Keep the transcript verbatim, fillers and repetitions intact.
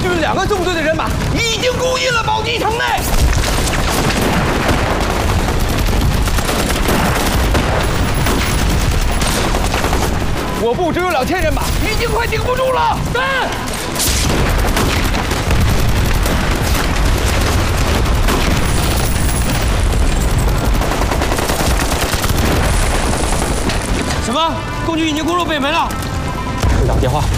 军两个纵队的人马已经攻进了宝鸡城内。我部只有两千人马，已经快顶不住了。是。什么？共军已经攻入北门了？会长电话。